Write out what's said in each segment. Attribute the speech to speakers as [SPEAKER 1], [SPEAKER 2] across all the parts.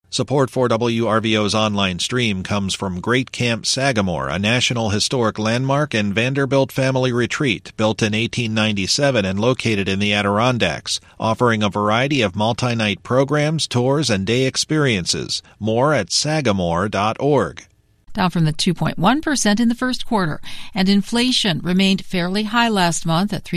[SPEAKER 1] Support for WRVO's online stream comes from Great Camp Sagamore, a National Historic Landmark and Vanderbilt family retreat built in 1897 and located in the Adirondacks, offering a variety of multi-night programs, tours, and day experiences. More at sagamore.org.
[SPEAKER 2] Down from the 2.1% in the first quarter, and inflation remained fairly high last month at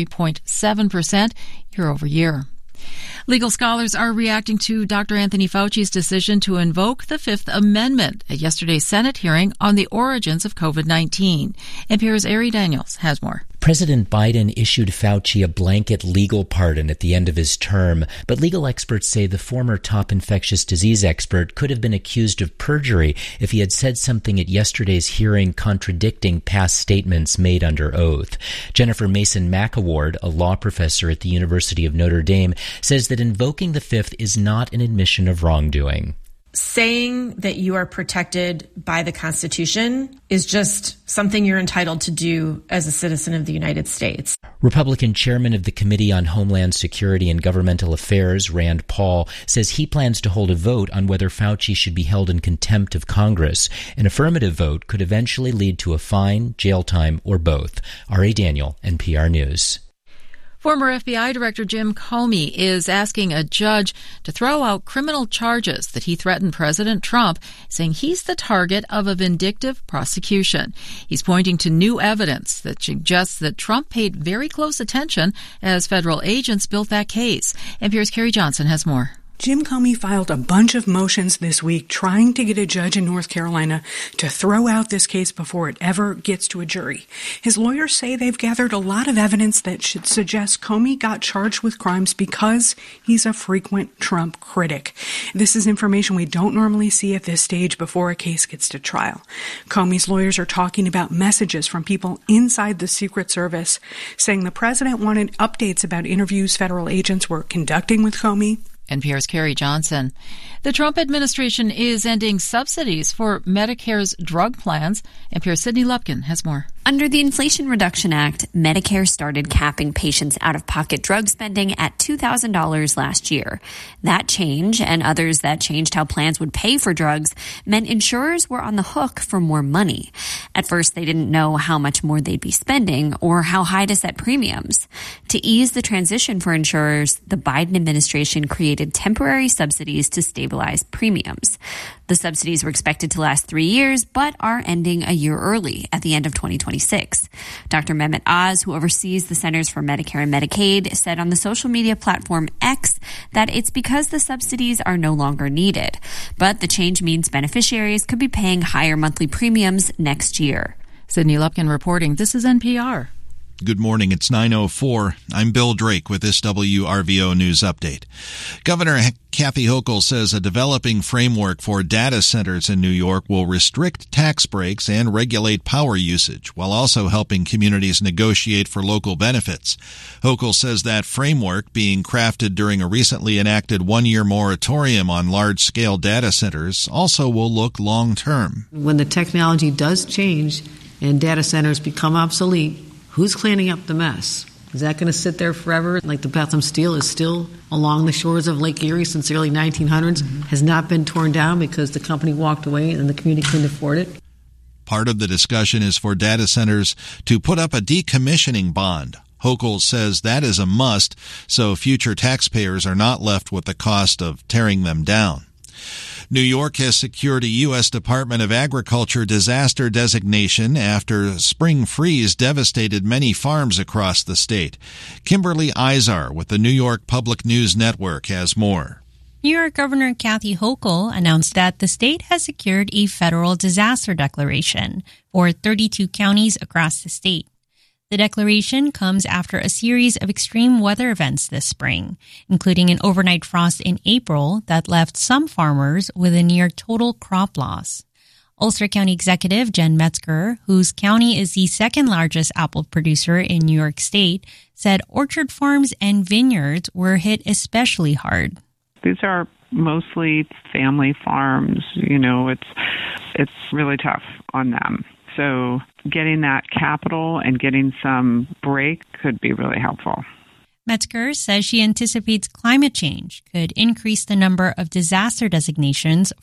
[SPEAKER 2] 3.7% year over year. Legal scholars are reacting to Dr. Anthony Fauci's decision to invoke the Fifth Amendment at yesterday's Senate hearing on the origins of COVID-19. NPR's Ari Daniels has more.
[SPEAKER 3] President Biden issued Fauci a blanket legal pardon at the end of his term, but legal experts say the former top infectious disease expert could have been accused of perjury if he had said something at yesterday's hearing contradicting past statements made under oath. Jennifer Mason McAward, a law professor at the University of Notre Dame, says that invoking the Fifth is not an admission of wrongdoing.
[SPEAKER 4] Saying that you are protected by the Constitution is just something you're entitled to do as a citizen of the United States.
[SPEAKER 3] Republican chairman of the Committee on Homeland Security and Governmental Affairs, Rand Paul, says he plans to hold a vote on whether Fauci should be held in contempt of Congress. An affirmative vote could eventually lead to a fine, jail time, or both. R.A. Daniel, NPR News.
[SPEAKER 2] Former FBI Director Jim Comey is asking a judge to throw out criminal charges that he threatened President Trump, saying he's the target of a vindictive prosecution. He's pointing to new evidence that suggests that Trump paid very close attention as federal agents built that case. NPR's Carrie Johnson has more.
[SPEAKER 5] Jim Comey filed a bunch of motions this week trying to get a judge in North Carolina to throw out this case before it ever gets to a jury. His lawyers say they've gathered a lot of evidence that should suggest Comey got charged with crimes because he's a frequent Trump critic. This is information we don't normally see at this stage before a case gets to trial. Comey's lawyers are talking about messages from people inside the Secret Service saying the president wanted updates about interviews federal agents were conducting with Comey.
[SPEAKER 2] NPR's Carrie Johnson. The Trump administration is ending subsidies for Medicare's drug plans. NPR's Sydney Lupkin has more.
[SPEAKER 6] Under the Inflation Reduction Act, Medicare started capping patients' out-of-pocket drug spending at $2,000 last year. That change, and others that changed how plans would pay for drugs, meant insurers were on the hook for more money. At first, they didn't know how much more they'd be spending or how high to set premiums. To ease the transition for insurers, the Biden administration created temporary subsidies to stabilize premiums. The subsidies were expected to last 3 years, but are ending a year early at the end of 2026. Dr. Mehmet Oz, who oversees the Centers for Medicare and Medicaid, said on the social media platform X that it's because the subsidies are no longer needed. But the change means beneficiaries could be paying higher monthly premiums next year.
[SPEAKER 2] Sydney Lupkin reporting. This is NPR.
[SPEAKER 1] Good morning. It's 9:04. I'm Bill Drake with this WRVO News Update. Governor Kathy Hochul says a developing framework for data centers in New York will restrict tax breaks and regulate power usage, while also helping communities negotiate for local benefits. Hochul says that framework, being crafted during a recently enacted one-year moratorium on large-scale data centers, also will look long-term.
[SPEAKER 7] When the technology does change and data centers become obsolete, who's cleaning up the mess? Is that going to sit there forever? Like the Bethlehem Steel is still along the shores of Lake Erie since the early 1900s, has not been torn down because the company walked away and the community couldn't afford it.
[SPEAKER 1] Part of the discussion is for data centers to put up a decommissioning bond. Hochul says that is a must, so future taxpayers are not left with the cost of tearing them down. New York has secured a U.S. Department of Agriculture disaster designation after spring freeze devastated many farms across the state. Kimberly Izar with the New York Public News Network has more.
[SPEAKER 8] New York Governor Kathy Hochul announced that the state has secured a federal disaster declaration for 32 counties across the state. The declaration comes after a series of extreme weather events this spring, including an overnight frost in April that left some farmers with a near total crop loss. Ulster County Executive Jen Metzger, whose county is the second largest apple producer in New York State, said orchard farms and vineyards were hit especially hard.
[SPEAKER 9] These are mostly family farms. You know, it's really tough on them. So getting that capital and getting some break could be really helpful.
[SPEAKER 8] Metzger says she anticipates climate change could increase the number of disaster designations